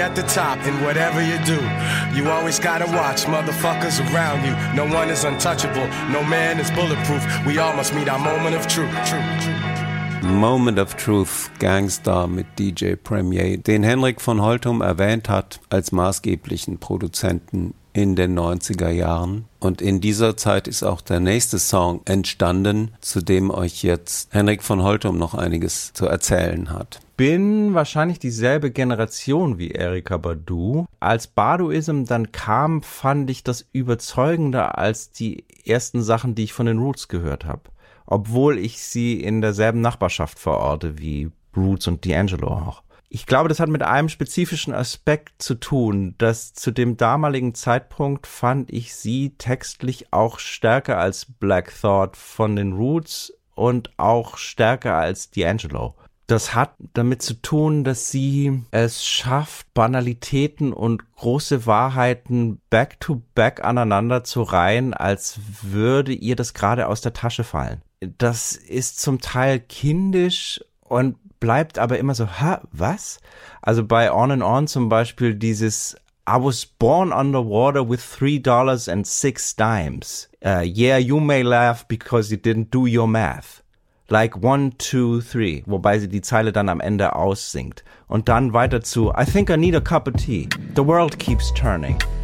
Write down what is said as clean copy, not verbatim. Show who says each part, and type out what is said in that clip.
Speaker 1: at the top in whatever you do. You always gotta watch motherfuckers around you. No one is untouchable, no man is bulletproof. We all must meet our moment of truth.
Speaker 2: Moment of Truth, Gangster mit DJ Premier, den Henrik von Holtum erwähnt hat als maßgeblichen Produzenten in den 90er Jahren. Und in dieser Zeit ist auch der nächste Song entstanden, zu dem euch jetzt Henrik von Holtum noch einiges zu erzählen hat.
Speaker 3: Bin wahrscheinlich dieselbe Generation wie Erykah Badu. Als Baduism dann kam, fand ich das überzeugender als die ersten Sachen, die ich von den Roots gehört habe. Obwohl ich sie in derselben Nachbarschaft verorte wie Roots und D'Angelo auch. Ich glaube, das hat mit einem spezifischen Aspekt zu tun, dass zu dem damaligen Zeitpunkt fand ich sie textlich auch stärker als Black Thought von den Roots und auch stärker als D'Angelo. Das hat damit zu tun, dass sie es schafft, Banalitäten und große Wahrheiten back-to-back aneinander zu reihen, als würde ihr das gerade aus der Tasche fallen. Das ist zum Teil kindisch und bleibt aber immer so, was? Also bei On and On zum Beispiel dieses I was born underwater with $3.06. Yeah, you may laugh because you didn't do your math. Like 1, 2, 3, wobei sie die Zeile dann am Ende aussingt. Und dann weiter zu I think I need a cup of tea. The world keeps turning.